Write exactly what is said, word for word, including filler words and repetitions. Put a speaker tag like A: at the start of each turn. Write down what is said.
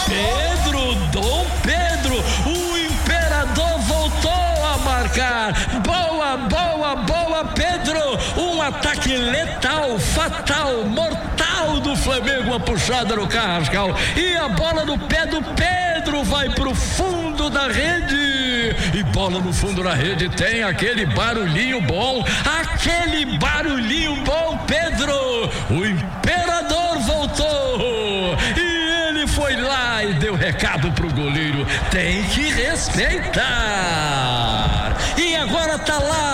A: Pedro, Dom Pedro, o imperador voltou a marcar. Boa, boa, boa, Pedro. Um ataque letal, fatal, mortal do Flamengo, uma puxada no Carrascal. E a bola no pé do Pedro vai pro fundo da rede. E bola no fundo da rede tem aquele barulhinho bom, aquele barulhinho bom, Pedro. O imperador voltou. E ele foi lá e deu recado pro goleiro: tem que respeitar. E agora tá lá